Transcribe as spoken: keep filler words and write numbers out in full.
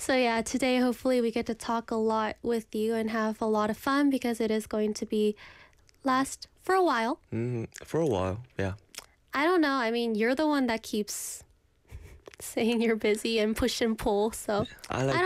So yeah, today hopefully we get to talk a lot with you and have a lot of fun because it is going to be last for a while. Mm, for a while, yeah. I don't know. I mean, you're the one that keeps saying you're busy and push and pull. So I like